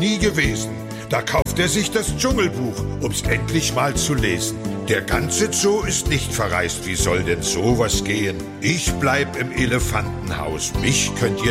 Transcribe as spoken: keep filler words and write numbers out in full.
nie gewesen. Da kauft er sich das Dschungelbuch, um's endlich mal zu lesen. Der ganze Zoo ist nicht verreist, wie soll denn sowas gehen? Ich bleib im Elefantenhaus, mich könnt ihr